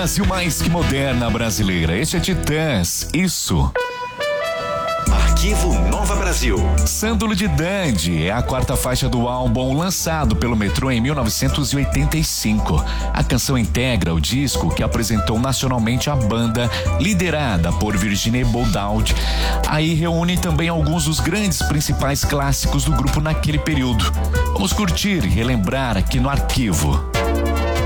Brasil mais que moderna brasileira. Este é Titãs, isso. Arquivo Nova Brasil. Sândalo de Dandy é a quarta faixa do álbum lançado pelo Metrô em 1985. A canção integra o disco que apresentou nacionalmente a banda, liderada por Virginia Boldaud. Aí reúne também alguns dos grandes principais clássicos do grupo naquele período. Vamos curtir e relembrar aqui no Arquivo.